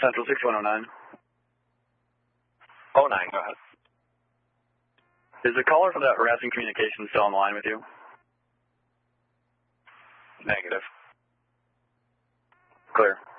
Central 6109. 09, go ahead. Is the caller for that harassing communication still on the line with you? Negative. Clear.